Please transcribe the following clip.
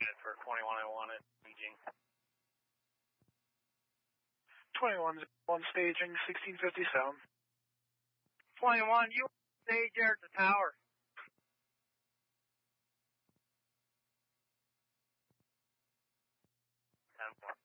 unit for 2101 at staging. 2101 staging, 1657. 21, you stage there at the tower. Ten 4.